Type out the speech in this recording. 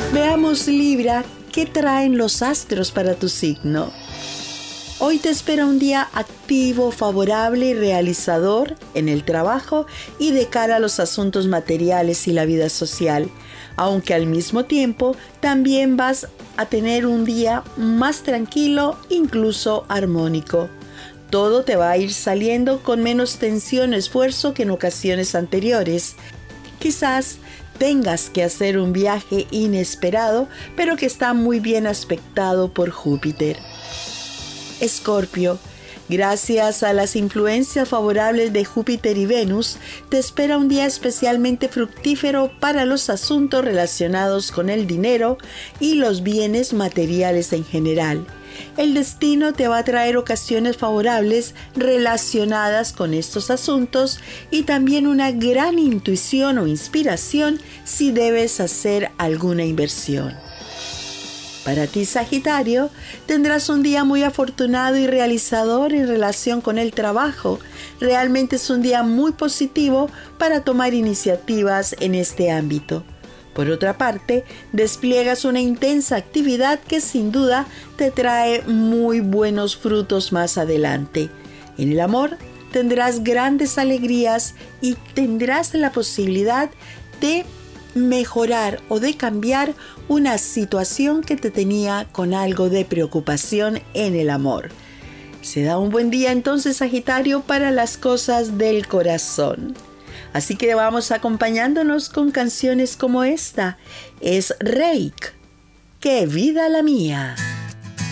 Veamos, Libra, qué traen los astros para tu signo. Hoy te espera un día activo, favorable y realizador en el trabajo y de cara a los asuntos materiales y la vida social, aunque al mismo tiempo también vas a tener un día más tranquilo, incluso armónico. Todo te va a ir saliendo con menos tensión o esfuerzo que en ocasiones anteriores. Quizás tengas que hacer un viaje inesperado, pero que está muy bien aspectado por Júpiter. Escorpio, gracias a las influencias favorables de Júpiter y Venus, te espera un día especialmente fructífero para los asuntos relacionados con el dinero y los bienes materiales en general. El destino te va a traer ocasiones favorables relacionadas con estos asuntos y también una gran intuición o inspiración si debes hacer alguna inversión. Para ti, Sagitario, tendrás un día muy afortunado y realizador en relación con el trabajo. Realmente es un día muy positivo para tomar iniciativas en este ámbito. Por otra parte, despliegas una intensa actividad que sin duda te trae muy buenos frutos más adelante. En el amor, tendrás grandes alegrías y tendrás la posibilidad de mejorar o de cambiar una situación que te tenía con algo de preocupación en el amor. Se da un buen día entonces, Sagitario, para las cosas del corazón. Así que vamos acompañándonos con canciones como esta. Es Reik, ¡qué vida la mía!